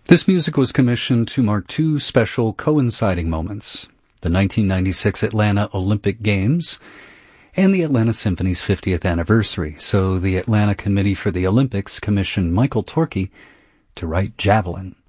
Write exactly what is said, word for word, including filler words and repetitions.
This music was commissioned to mark two special coinciding moments, the nineteen ninety-six Atlanta Olympic Games and the Atlanta Symphony's fiftieth anniversary. So the Atlanta Committee for the Olympics commissioned Michael Torke to write Javelin.